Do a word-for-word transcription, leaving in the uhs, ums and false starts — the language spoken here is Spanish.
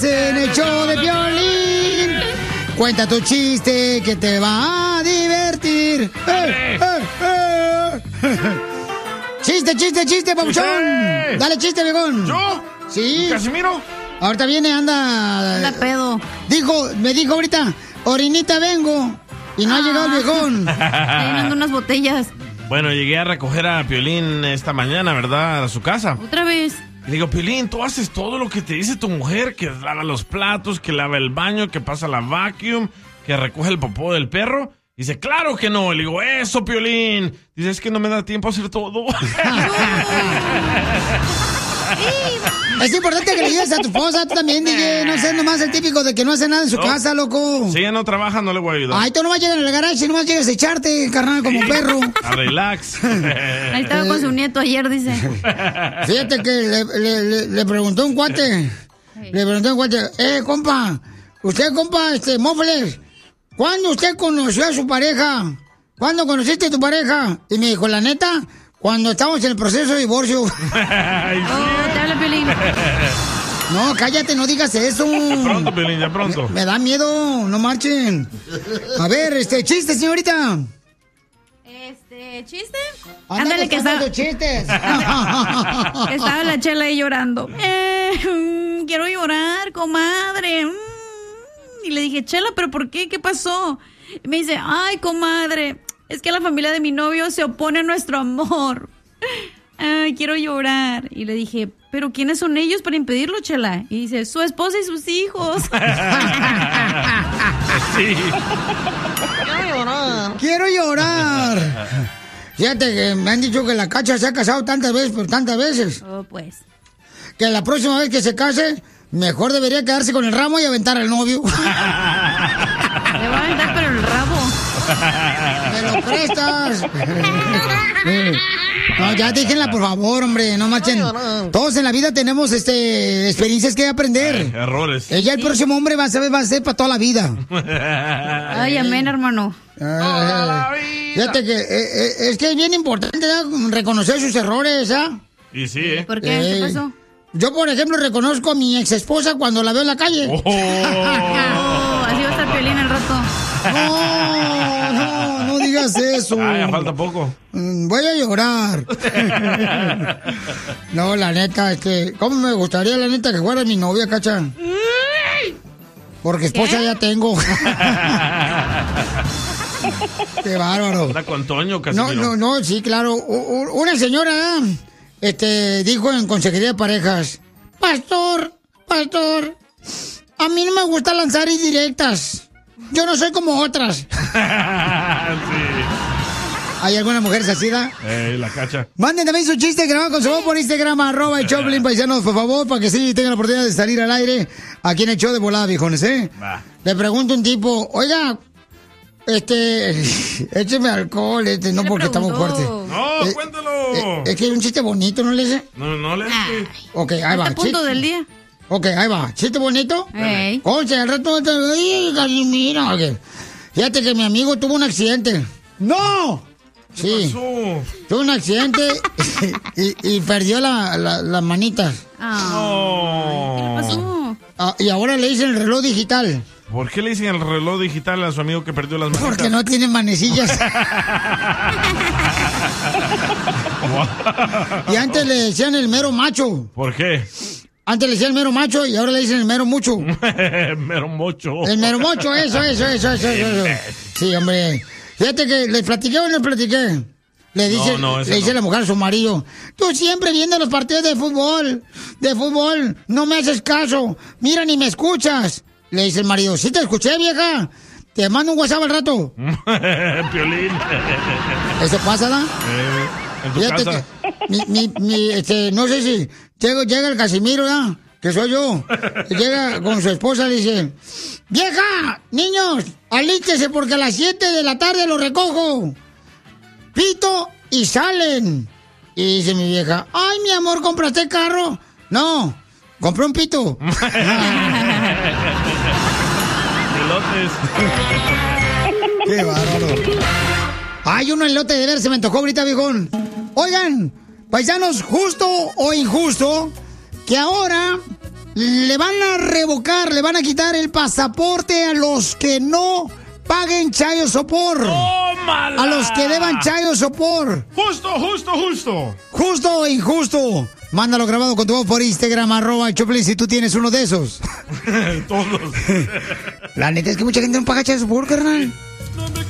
chistes en el show de Piolín. Cuenta tu chiste que te va a divertir. ¡Eh, eh, eh! Chiste, chiste, chiste, papuchón. ¡Chiste! Dale chiste, viejón. ¿Yo? Sí. ¿Casimiro? Ahorita viene, anda. Anda pedo. Dijo, me dijo ahorita, orinita vengo. Y no ha llegado el viejón. Está llenando unas botellas. Bueno, llegué a recoger a Piolín esta mañana, ¿verdad? A su casa. Otra vez. Y le digo, Piolín, tú haces todo lo que te dice tu mujer, que lava los platos, que lava el baño, que pasa la vacuum, que recoge el popó del perro. Dice, claro que no. Le digo, eso, Piolín. Dice, es que no me da tiempo a hacer todo. Es importante que le digas a tu esposa, tú también, D J. No seas nomás el típico de que no hace nada en su No. casa, loco. Si ella no trabaja, no le voy a ayudar. Ay, tú nomás llegas al garage y nomás llegas a echarte, carnal, como perro. A relax. Ahí estaba con su nieto ayer, dice. Fíjate que le, le, le, le preguntó un cuate. Le preguntó un cuate, eh, compa, usted, compa, este, Mofles, ¿cuándo usted conoció a su pareja? ¿Cuándo conociste a tu pareja? Y me dijo, la neta, cuando estábamos en el proceso de divorcio. Ay, sí. Oh, te habla Piolín. No, cállate, no digas eso. Ya pronto, Piolín, ya pronto. Me, me da miedo, no marchen. A ver, este, chiste, señorita. Este, ¿chiste? Anda Ándale, que buscando estaba, chistes. que estaba la chela ahí llorando. Eh, mm, quiero llorar, comadre. Mm. Y le dije, Chela, ¿pero por qué? ¿Qué pasó? Y me dice, ay, comadre, es que la familia de mi novio se opone a nuestro amor. Ay, quiero llorar. Y le dije, ¿pero quiénes son ellos para impedirlo, Chela? Y dice, su esposa y sus hijos. Sí. Quiero llorar. Quiero llorar. Fíjate que me han dicho que la Cacha se ha casado tantas veces, pero tantas veces. Oh, pues. Que la próxima vez que se case, mejor debería quedarse con el ramo y aventar al novio. Le va a aventar pero el rabo. ¡Me lo prestas! No, ya déjenla, por favor, hombre, no marchen. Todos en la vida tenemos este experiencias que aprender. Ay, errores. Ella, el próximo hombre, va a ser, va a ser para toda la vida. Ay, amén, hermano. Ay, fíjate que eh, eh, es que es bien importante, ¿eh? Reconocer sus errores, ¿ah? Y sí, ¿eh? ¿Por qué? Eh, ¿Qué pasó? Yo, por ejemplo, reconozco a mi ex esposa cuando la veo en la calle. Oh. Oh, así va a estar Piolín al rato. No, no, no digas eso. Ay, ya falta poco. Mm, Voy a llorar. No, la neta, es que... ¿Cómo me gustaría, la neta, que fuera mi novia, Cacha? Porque esposa ¿Qué? ya tengo. Qué bárbaro. Anda con Toño, No, Casimiro. no, no, sí, claro. U- u- Una señora este, dijo en Consejería de Parejas, Pastor, pastor, a mí no me gusta lanzar indirectas. Yo no soy como otras. Sí. ¿Hay alguna mujer así, da? Ey, la Cacha. Manden también su chiste grabado con su voz por Instagram, arroba el Choplin Paisanos, por favor, para que sí tengan la oportunidad de salir al aire aquí en el show de volada, viejones, ¿eh? Va. Le pregunto a un tipo, oiga, este, écheme alcohol, este, no le porque está muy preguntó? fuerte. No, Eh, cuéntalo. Eh, es que es un chiste bonito, ¿no le sé? No, no le Ay, Ok, ahí va. ¿a punto chiste- del día? Ok, ahí va. ¿Chiste bonito? Ey. Concha, al rato te ay, Casimiro. Ok. Fíjate que mi amigo tuvo un accidente. ¡No! ¿Qué Sí, pasó? tuvo un accidente y, y perdió la- la- las manitas. Ah, No. ¿qué le pasó? Ah, y ahora le dicen el reloj digital. ¿Por qué le dicen el reloj digital a su amigo que perdió las manos? Porque no tiene manecillas. Y antes le decían el mero macho. ¿Por qué? Antes le decían el mero macho y ahora le dicen el mero mucho. Mero mocho. El mero mocho, eso, eso, eso, eso, eso. Sí, hombre. Fíjate que les platiqué o no les platiqué. Le dice, No, no, eso le dice no. la mujer a su marido, tú siempre viendo los partidos de fútbol, de fútbol, no me haces caso, mira ni me escuchas. Le dice el marido, sí te escuché, vieja, te mando un WhatsApp al rato. Piolín. Eso pasa, ¿no? Eh, en tu Fíjate casa. que mi, mi, mi, este, no sé si llega, llega el Casimiro, ¿no? Que soy yo. Llega con su esposa y dice, vieja, niños, alístese porque a las siete de la tarde lo recojo. Pito y salen. Y dice mi vieja, ay, mi amor, ¿compraste carro? No, compré un pito. Elotes. Qué bárbaro. Ay, un elote de ver, se me antojó ahorita, viejón. Oigan, paisanos, justo o injusto, que ahora le van a revocar, le van a quitar el pasaporte a los que no paguen chayo sopor. ¡Tómala! A los que deban chayo sopor. Justo, justo, justo. Justo o injusto. Mándalo grabado con tu voz por Instagram, arroba el Choplin, si tú tienes uno de esos. Todos. La neta es que mucha gente no paga chayo sopor, carnal.